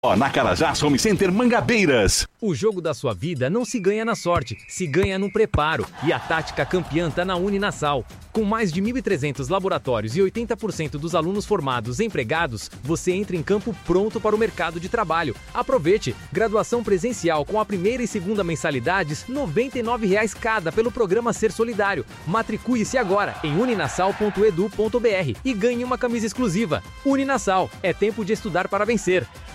Na Carajás Home Center Mangabeiras. O jogo da sua vida não se ganha na sorte, se ganha no preparo. E a tática campeã tá na Uninasal. Com mais de 1.300 laboratórios e 80% dos alunos formados empregados, você entra em campo pronto para o mercado de trabalho. Aproveite! Graduação presencial com a primeira e segunda mensalidades, R$ 99,00 cada pelo programa Ser Solidário. Matricule-se agora em uninasal.edu.br e ganhe uma camisa exclusiva. Uninasal, é tempo de estudar para vencer.